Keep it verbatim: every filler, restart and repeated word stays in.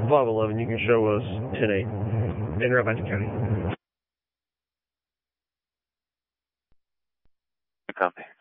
five eleven, you can show us ten eight in Rappahannock County. Copy.